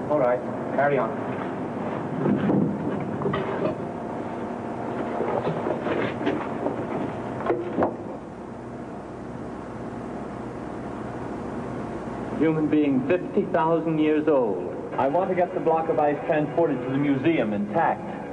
All right, carry on. Human being 50,000 years old. I want to get the block of ice transported to the museum intact.